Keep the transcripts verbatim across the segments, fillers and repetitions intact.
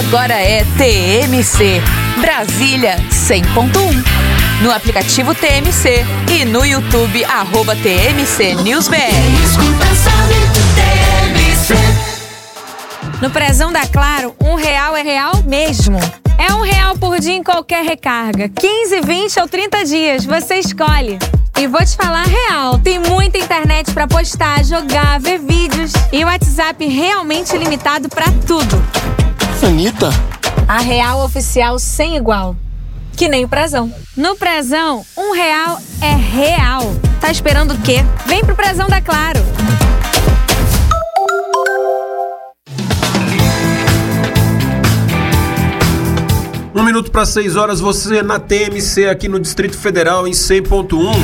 agora é T M C, Brasília cem ponto um. No aplicativo T M C e no YouTube, arroba T M C News B R. No Prezão da Claro, um real é real mesmo. É um real por dia em qualquer recarga. quinze, vinte ou trinta dias, você escolhe. E vou te falar real, tem muita internet pra postar, jogar, ver vídeos. E o WhatsApp realmente limitado pra tudo. Anitta. A real oficial sem igual. Que nem o Prezão. No Prezão, um real é real. Tá esperando o quê? Vem pro Prezão da Claro. Um minuto para seis horas, você na T M C aqui no Distrito Federal em cem ponto um.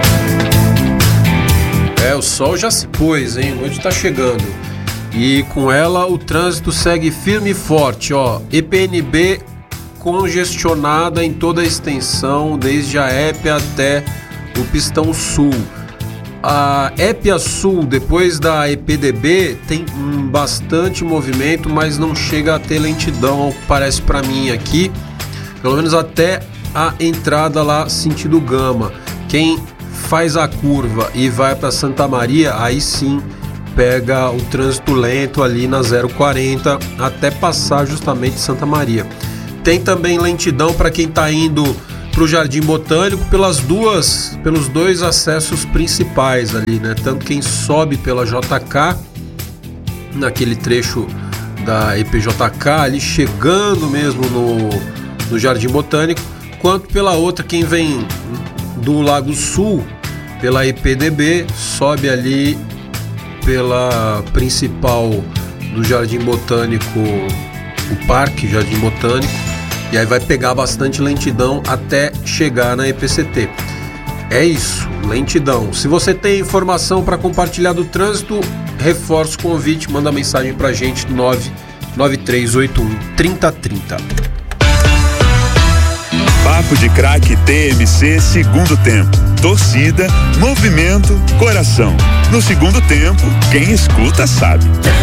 É, o sol já se pôs, hein? Noite tá chegando. E com ela o trânsito segue firme e forte, ó. E P N B congestionada em toda a extensão, desde a Épia até o Pistão Sul. A Épia Sul, depois da E P D B, tem um bastante movimento, mas não chega a ter lentidão, ao que parece para mim aqui, pelo menos até a entrada lá sentido Gama. Quem faz a curva e vai para Santa Maria, aí sim pega o trânsito lento ali na zero quarenta até passar justamente Santa Maria. Tem também lentidão para quem está indo para o Jardim Botânico pelas duas, pelos dois acessos principais ali, né? Tanto quem sobe pela J K, naquele trecho da E P J K, ali chegando mesmo no, no Jardim Botânico, quanto pela outra, quem vem do Lago Sul, pela E P D B, sobe ali pela principal do Jardim Botânico, o Parque Jardim Botânico, e aí vai pegar bastante lentidão até chegar na E P C T. É isso, lentidão. Se você tem informação para compartilhar do trânsito, reforça o convite, manda mensagem pra gente, nove nove três oito um, três zero três zero. Papo de Craque T M C segundo tempo. Torcida, movimento, coração. No segundo tempo, quem escuta sabe.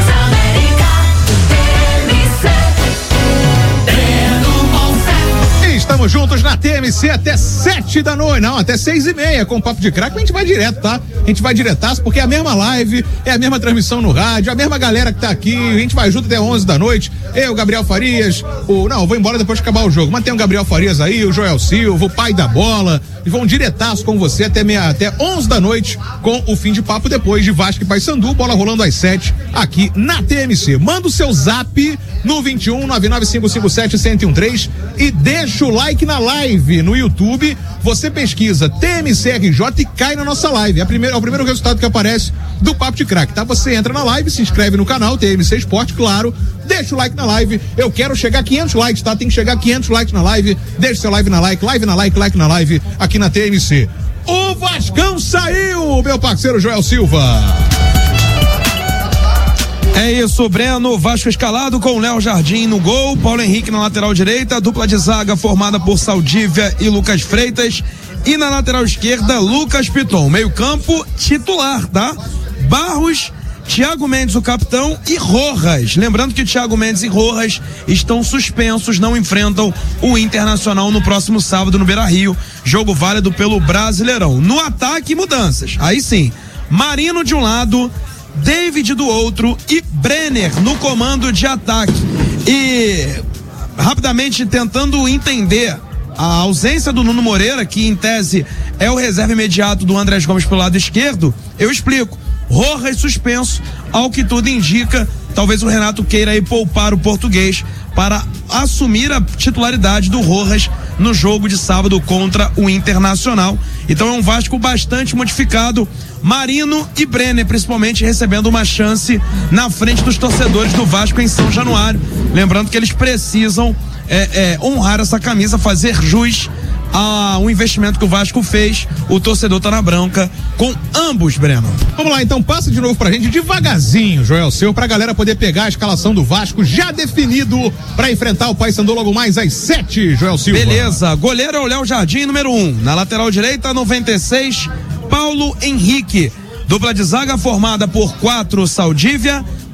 Estamos juntos na T M C até sete da noite, não, até seis e meia com o Papo de Craque. A gente vai direto, tá? A gente vai diretaço porque é a mesma live, é a mesma transmissão no rádio, a mesma galera que tá aqui. A gente vai junto até onze da noite. Eu, Gabriel Farias, o, não, eu vou embora depois de acabar o jogo, mas tem o Gabriel Farias aí, o Joel Silva, o pai da bola, e vão diretaço com você até, meia, até onze da noite com o fim de papo depois de Vasco e Paysandu, bola rolando às sete aqui na T M C. Manda o seu zap no vinte e um, nove nove cinco cinco sete, um zero um três e deixa o like na live no YouTube. Você pesquisa T M C R J e cai na nossa live. É, a primeira, é o primeiro resultado que aparece do Papo de Craque, tá? Você entra na live, se inscreve no canal T M C Esporte, claro, deixa o like na live. Eu quero chegar a quinhentos likes, tá? Tem que chegar a quinhentos likes na live. Deixa seu live na like, live na like, like na live aqui na T M C. O Vascão saiu, meu parceiro Joel Silva. É isso, Breno. Vasco escalado com Léo Jardim no gol, Paulo Henrique na lateral direita, dupla de zaga formada por Saldívia e Lucas Freitas, e na lateral esquerda Lucas Piton. Meio campo titular, tá? Barros, Thiago Mendes, o capitão, e Rojas. Lembrando que Thiago Mendes e Rojas estão suspensos, não enfrentam o Internacional no próximo sábado no Beira-Rio. Jogo válido pelo Brasileirão. No ataque, mudanças. Aí sim, Marino de um lado, David do outro e Brenner no comando de ataque. E rapidamente tentando entender a ausência do Nuno Moreira, que em tese é o reserva imediato do Andrés Gomes pelo lado esquerdo, eu explico. Rojas suspenso, ao que tudo indica, talvez o Renato queira aí poupar o português para assumir a titularidade do Rojas no jogo de sábado contra o Internacional. Então é um Vasco bastante modificado. Marino e Brenner principalmente recebendo uma chance na frente dos torcedores do Vasco em São Januário. Lembrando que eles precisam é, é, honrar essa camisa, fazer jus a um investimento que o Vasco fez. O torcedor tá na branca com ambos, Breno. Vamos lá, então, passa de novo pra gente devagarzinho, Joel Seu, pra galera poder pegar a escalação do Vasco já definido pra enfrentar o Paysandu logo mais às sete, Joel Silva. Beleza, goleiro é o Léo Jardim, número um. Na lateral direita, noventa e seis, Paulo Henrique. Dupla de zaga formada por quatro, Saldívia,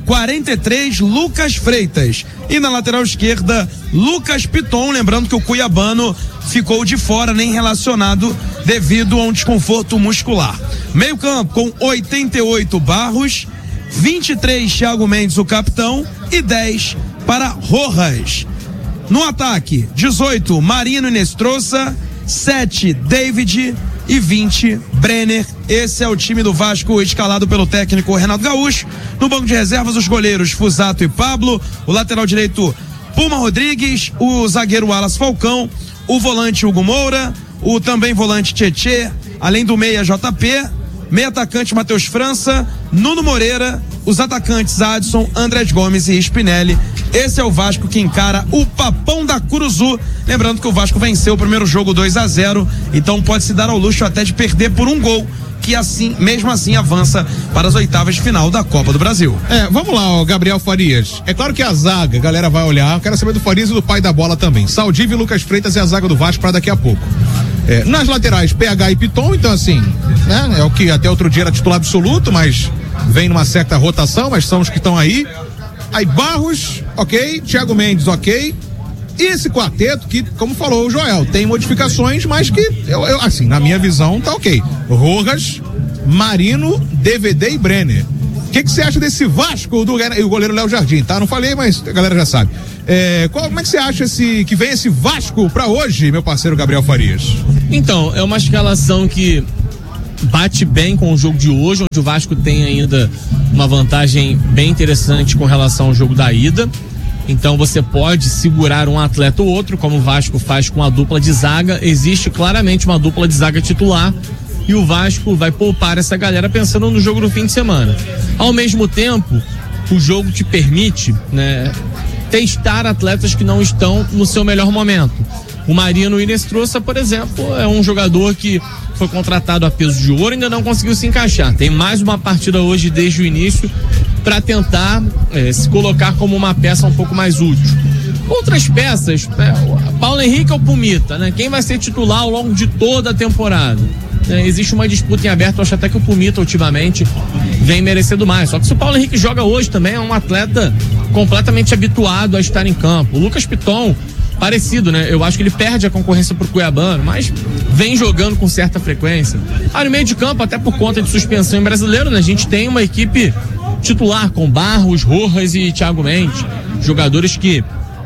quarenta e três, Lucas Freitas. E na lateral esquerda, Lucas Piton, lembrando que o cuiabano ficou de fora, nem relacionado devido a um desconforto muscular. Meio campo com oitenta e oito, Barros, vinte e três, Thiago Mendes, o capitão, e dez para Rojas. No ataque, dezoito, Marino e Nestroça, sete, David e vinte, Brenner. Esse é o time do Vasco escalado pelo técnico Renato Gaúcho. No banco de reservas, os goleiros Fusato e Pablo, o lateral direito Puma Rodrigues, o zagueiro Wallace Falcão, o volante Hugo Moura, o também volante Tietê, além do meia J P, meia atacante Matheus França, Nuno Moreira, os atacantes Adson, Andrés Gomes e Spinelli. Esse é o Vasco que encara o Papão da Curuzu. Lembrando que o Vasco venceu o primeiro jogo dois a zero, então pode se dar ao luxo até de perder por um gol, que assim, mesmo assim avança para as oitavas de final da Copa do Brasil. É, vamos lá, ó, Gabriel Farias. É claro que a zaga, a galera vai olhar, eu quero saber do Farias e do pai da bola também. Saldívio e Lucas Freitas é a zaga do Vasco para daqui a pouco. É, nas laterais, P H e Piton, então assim, né, é o que até outro dia era titular absoluto, mas vem numa certa rotação, mas são os que estão aí. Aí Barros, ok, Thiago Mendes, ok. E esse quarteto que, como falou o Joel, tem modificações, mas que, eu, eu, assim, na minha visão, tá ok. Rojas, Marino, D V D e Brenner. O que você acha desse Vasco do e o goleiro Léo Jardim, tá? Não falei, mas a galera já sabe. É, qual, como é que você acha esse, que vem esse Vasco pra hoje, meu parceiro Gabriel Farias? Então, é uma escalação que bate bem com o jogo de hoje, onde o Vasco tem ainda uma vantagem bem interessante com relação ao jogo da ida. Então você pode segurar um atleta ou outro, como o Vasco faz com a dupla de zaga. Existe claramente uma dupla de zaga titular e o Vasco vai poupar essa galera pensando no jogo do fim de semana. Ao mesmo tempo, o jogo te permite, né, testar atletas que não estão no seu melhor momento. O Marino Inestrosa, por exemplo, é um jogador que foi contratado a peso de ouro e ainda não conseguiu se encaixar. Tem mais uma partida hoje desde o início para tentar é, se colocar como uma peça um pouco mais útil. Outras peças, né, Paulo Henrique ou Pumita, né? Quem vai ser titular ao longo de toda a temporada? É, existe uma disputa em aberto, eu acho até que o Pumita ultimamente vem merecendo mais. Só que se o Paulo Henrique joga hoje também, é um atleta completamente habituado a estar em campo. O Lucas Piton, parecido, né? Eu acho que ele perde a concorrência pro cuiabano, mas vem jogando com certa frequência. Ah, no meio de campo, até por conta de suspensão em brasileiro, né? A gente tem uma equipe titular com Barros, Rojas e Thiago Mendes, jogadores que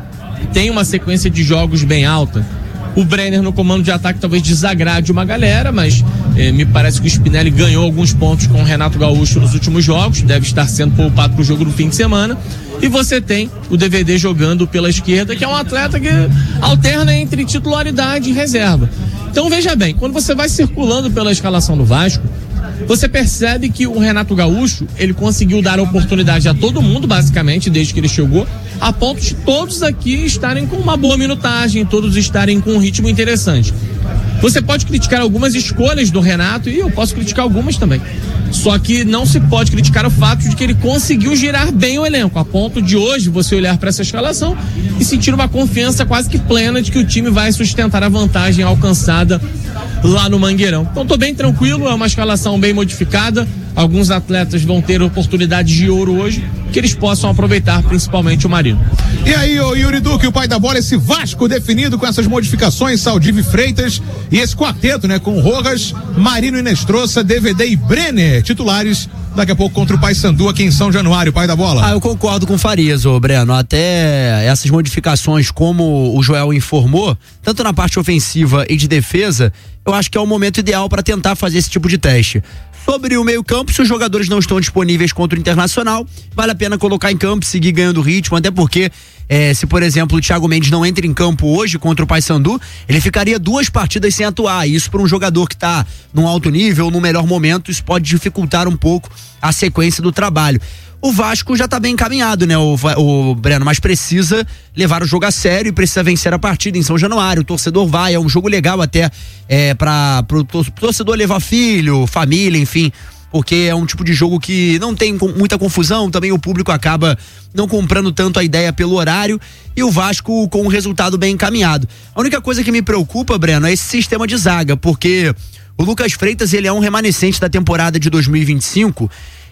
tem uma sequência de jogos bem alta. O Brenner no comando de ataque talvez desagrade uma galera, mas eh, me parece que o Spinelli ganhou alguns pontos com o Renato Gaúcho nos últimos jogos, deve estar sendo poupado pro jogo do fim de semana. E você tem o D V D jogando pela esquerda, que é um atleta que alterna entre titularidade e reserva. Então veja bem, quando você vai circulando pela escalação do Vasco, você percebe que o Renato Gaúcho, ele conseguiu dar oportunidade a todo mundo, basicamente, desde que ele chegou, a ponto de todos aqui estarem com uma boa minutagem, todos estarem com um ritmo interessante. Você pode criticar algumas escolhas do Renato, e eu posso criticar algumas também. Só que não se pode criticar o fato de que ele conseguiu girar bem o elenco, a ponto de hoje você olhar para essa escalação e sentir uma confiança quase que plena de que o time vai sustentar a vantagem alcançada lá no Mangueirão. Então tô bem tranquilo, é uma escalação bem modificada. Alguns atletas vão ter oportunidades de ouro hoje, que eles possam aproveitar, principalmente o Marino. E aí, o Yuri Duque, o pai da bola, esse Vasco definido com essas modificações, Saldívio e Freitas, e esse quarteto, né, com Rojas, Marino e Inestrosa, D V D e Brenner, titulares daqui a pouco contra o Paysandu aqui em São Januário, pai da bola. Ah, eu concordo com o Farias, ô Breno, até essas modificações, como o Joel informou, tanto na parte ofensiva e de defesa, eu acho que é o momento ideal para tentar fazer esse tipo de teste. Sobre o meio-campo, se os jogadores não estão disponíveis contra o Internacional, vale a pena colocar em campo, seguir ganhando ritmo, até porque é, se, por exemplo, o Thiago Mendes não entra em campo hoje contra o Paysandu, ele ficaria duas partidas sem atuar. Isso para um jogador que está num alto nível, num melhor momento, isso pode dificultar um pouco a sequência do trabalho. O Vasco já tá bem encaminhado, né, o, o Breno, mas precisa levar o jogo a sério e precisa vencer a partida em São Januário. O torcedor vai, é um jogo legal até é, para pro torcedor levar filho, família, enfim, porque é um tipo de jogo que não tem muita confusão, também o público acaba não comprando tanto a ideia pelo horário, e o Vasco com um resultado bem encaminhado. A única coisa que me preocupa, Breno, é esse sistema de zaga, porque o Lucas Freitas, ele é um remanescente da temporada de dois mil e vinte e cinco,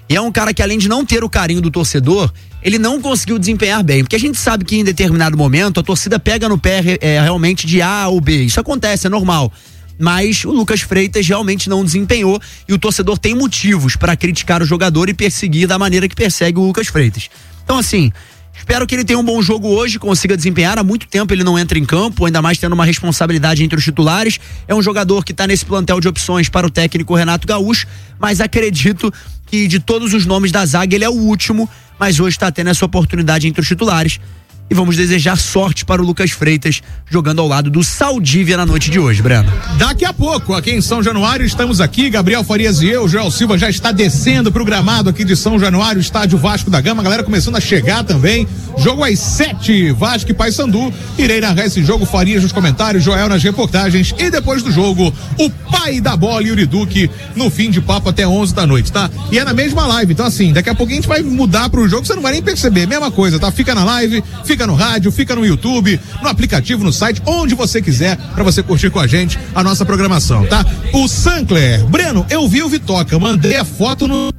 E é um cara que, além de não ter o carinho do torcedor, ele não conseguiu desempenhar bem. Porque a gente sabe que em determinado momento a torcida pega no pé é, realmente de A ou B. Isso acontece, é normal. Mas o Lucas Freitas realmente não desempenhou e o torcedor tem motivos para criticar o jogador e perseguir da maneira que persegue o Lucas Freitas. Então, assim, espero que ele tenha um bom jogo hoje, consiga desempenhar. Há muito tempo ele não entra em campo, ainda mais tendo uma responsabilidade entre os titulares. É um jogador que está nesse plantel de opções para o técnico Renato Gaúcho, mas acredito que de todos os nomes da zaga ele é o último, mas hoje está tendo essa oportunidade entre os titulares. E vamos desejar sorte para o Lucas Freitas jogando ao lado do Saldívia na noite de hoje, Breno. Daqui a pouco, aqui em São Januário, estamos aqui, Gabriel Farias e eu, Joel Silva já está descendo pro gramado aqui de São Januário, estádio Vasco da Gama, a galera começando a chegar também, jogo às sete, Vasco e Paysandu, irei narrar esse jogo, Farias nos comentários, Joel nas reportagens e depois do jogo, o pai da bola, Yuri Duque, no fim de papo até onze da noite, tá? E é na mesma live, então assim, daqui a pouquinho a gente vai mudar pro jogo, você não vai nem perceber, mesma coisa, tá? Fica na live, fica no rádio, fica no YouTube, no aplicativo, no site, onde você quiser, pra você curtir com a gente a nossa programação, tá? O Sancler, Breno, eu vi o Vitoca, mandei a foto no...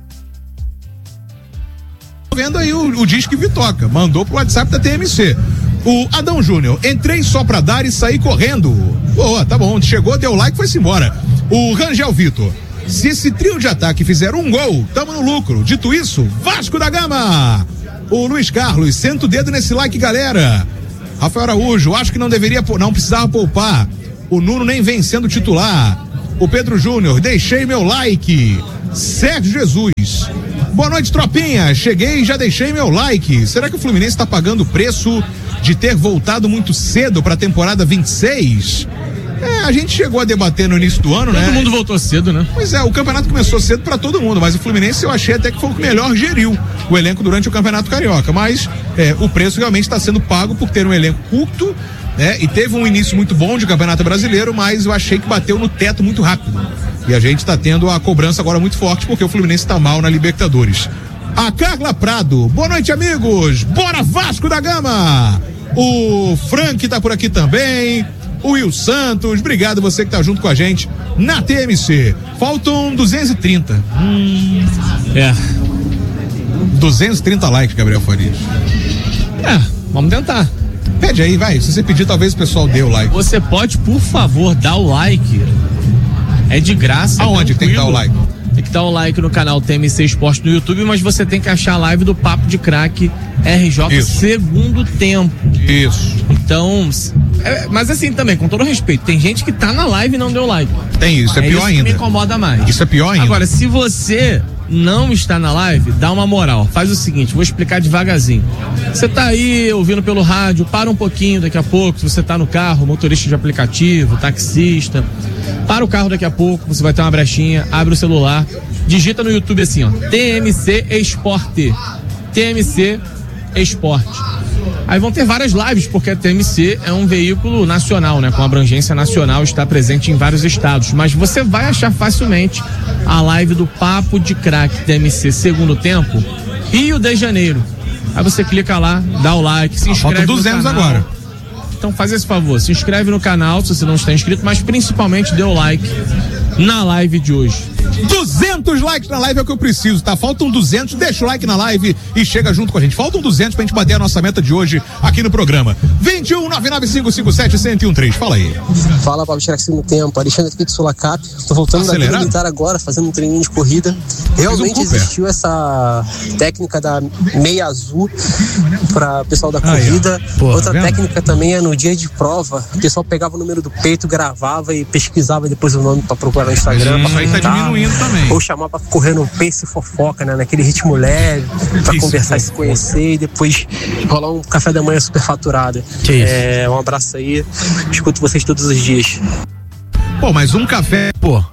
vendo aí o, o Disque Vitoca, mandou pro WhatsApp da T M C. O Adão Júnior, entrei só pra dar e saí correndo. Boa, tá bom, chegou, deu like, foi-se embora. O Rangel Vitor, se esse trio de ataque fizer um gol, tamo no lucro. Dito isso, Vasco da Gama. O Luiz Carlos, senta o dedo nesse like, galera. Rafael Araújo, acho que não deveria, não precisava poupar. O Nuno nem vem sendo titular. O Pedro Júnior, deixei meu like. Sérgio Jesus, boa noite, tropinha. Cheguei e já deixei meu like. Será que o Fluminense está pagando o preço de ter voltado muito cedo para a temporada vinte e seis? É, a gente chegou a debater no início do ano, todo né? Todo mundo voltou cedo, né? Pois é, o campeonato começou cedo pra todo mundo, mas o Fluminense eu achei até que foi o que melhor geriu o elenco durante o Campeonato Carioca, mas é, o preço realmente está sendo pago por ter um elenco curto, né? E teve um início muito bom de Campeonato Brasileiro, mas eu achei que bateu no teto muito rápido. E a gente está tendo a cobrança agora muito forte porque o Fluminense está mal na Libertadores. A Carla Prado, boa noite, amigos. Bora Vasco da Gama. O Frank tá por aqui também. O Will Santos, obrigado você que tá junto com a gente na T M C. Faltam duzentos e trinta. Hum. É. duzentos e trinta likes, Gabriel Farias. É, vamos tentar. Pede aí, vai. Se você pedir, talvez o pessoal dê o like. Você pode, por favor, dar o like. É de graça. Aonde tem que dar o like? Tem que dar o like no canal T M C Esporte no YouTube, mas você tem que achar a live do Papo de Craque R J Isso. Segundo Tempo. Isso. Então, é, mas assim também, com todo respeito, tem gente que tá na live e não deu like. Tem isso, é, é pior isso ainda. Que me incomoda mais. Isso é pior ainda. Agora, se você não está na live, dá uma moral. Faz o seguinte, vou explicar devagarzinho. Você tá aí ouvindo pelo rádio, para um pouquinho daqui a pouco, se você tá no carro, motorista de aplicativo, taxista, para o carro daqui a pouco, você vai ter uma brechinha, abre o celular, digita no YouTube assim, ó, T M C Esporte. T M C Esporte. Aí vão ter várias lives, porque a T M C é um veículo nacional, né? Com abrangência nacional, está presente em vários estados. Mas você vai achar facilmente a live do Papo de Craque T M C Segundo Tempo, Rio de Janeiro. Aí você clica lá, dá o like, se inscreve. Falta duzentos agora. Então faz esse favor, se inscreve no canal se você não está inscrito, mas principalmente dê o like na live de hoje. duzentos likes na live é o que eu preciso, tá? Faltam duzentos, deixa o like na live e chega junto com a gente. Faltam duzentos pra gente bater a nossa meta de hoje aqui no programa. vinte e um, nove nove cinco cinco sete, zero um três, fala aí. Fala, Pablo Xerax no tempo, Alexandre aqui do Sulacap. Tô voltando da Vila Militar agora, fazendo um treininho de corrida. Realmente um existiu essa técnica da meia azul pra pessoal da corrida. Ah, é. Porra, outra vendo? técnica também é no dia de prova, o pessoal pegava o número do peito, gravava e pesquisava depois o nome pra procurar no Instagram. Isso aí tá diminuindo também. Ou chamar pra correr no pace fofoca, né? Naquele ritmo leve, pra isso, conversar e se conhecer e depois rolar um café da manhã super faturado. É, um abraço aí, escuto vocês todos os dias. Pô, mas um café, pô.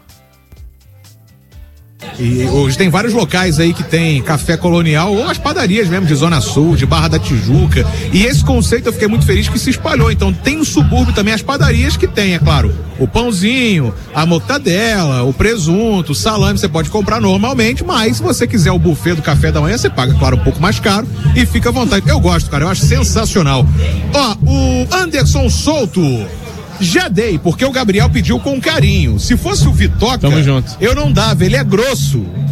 E hoje tem vários locais aí que tem café colonial ou as padarias mesmo de Zona Sul, de Barra da Tijuca. E esse conceito eu fiquei muito feliz que se espalhou. Então tem no subúrbio também as padarias que tem, é claro, o pãozinho, a mortadela, o presunto, o salame, você pode comprar normalmente, mas se você quiser o buffet do café da manhã, você paga, claro, um pouco mais caro e fica à vontade. Eu gosto, cara, eu acho sensacional. Ó, o Anderson Souto. Já dei, porque o Gabriel pediu com carinho. Se fosse o Vitoca, Tamo junto. eu não dava, ele é grosso.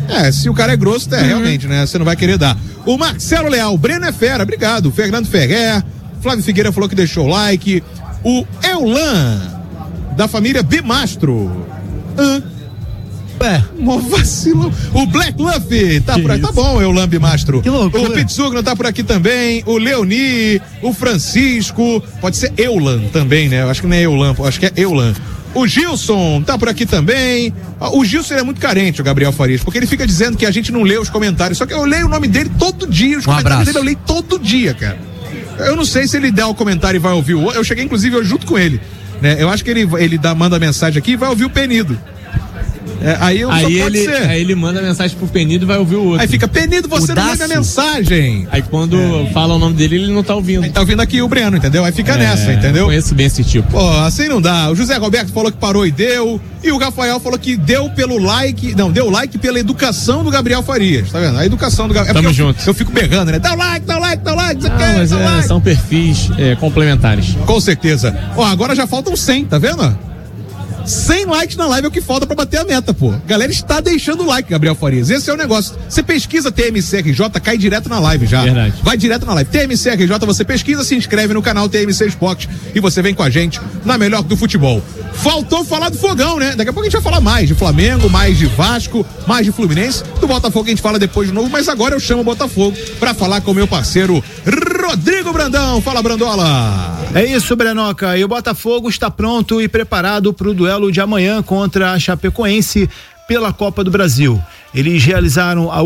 É, se o cara é grosso, é, uhum. realmente, né? Você não vai querer dar. O Marcelo Leal, o Breno é fera, obrigado. O Fernando Ferrer, Flávio Figueira falou que deixou o like. O Eulan, da família Bimastro. Ah, é, mó vacilão. O Black Luffy tá que por aqui, tá bom, Eulan Bimastro. Que loucura. O Pitsugno tá por aqui também. O Leoni, o Francisco. Pode ser Eulan também, né? Eu acho que não é Eulan, acho que é Eulan. O Gilson tá por aqui também. O Gilson é muito carente, o Gabriel Farias, porque ele fica dizendo que a gente não lê os comentários. Só que eu leio o nome dele todo dia. Os um comentários abraço. dele eu leio todo dia, cara. Eu não sei se ele der o comentário e vai ouvir o outro. Eu cheguei, inclusive, eu junto com ele. Né? Eu acho que ele, ele dá, manda mensagem aqui e vai ouvir o Penido. É, aí eu aí só ele, ser. Aí ele manda mensagem pro Penido e vai ouvir o outro. Aí fica, Penido, você o não lê minha mensagem. Aí quando é. fala o nome dele, ele não tá ouvindo. Aí tá ouvindo aqui o Breno, entendeu? Aí fica é, nessa, entendeu? Conheço bem esse tipo. Pô, assim não dá. O José Roberto falou que parou e deu. E o Rafael falou que deu pelo like. Não, deu like pela educação do Gabriel Farias. Tá vendo? A educação do Gabriel. Tamo é junto. Eu, eu fico berrando, né? Dá o like, dá o like, dá o like. Não, quer, mas é, like. São perfis é, complementares. Com certeza. Ó, agora já faltam cem, tá vendo? cem likes na live é o que falta pra bater a meta, pô. Galera está deixando o like, Gabriel Farias. Esse é o negócio. Você pesquisa T M C R J, cai direto na live já. Verdade. Vai direto na live. T M C R J, você pesquisa, se inscreve no canal T M C Esporte e você vem com a gente na melhor do futebol. Faltou falar do Fogão, né? Daqui a pouco a gente vai falar mais de Flamengo, mais de Vasco, mais de Fluminense. Do Botafogo a gente fala depois de novo, mas agora eu chamo o Botafogo pra falar com o meu parceiro Rodrigo Brandão. Fala, Brandola. É isso, Brenoca. E o Botafogo está pronto e preparado para o duelo de amanhã contra a Chapecoense pela Copa do Brasil. Eles realizaram a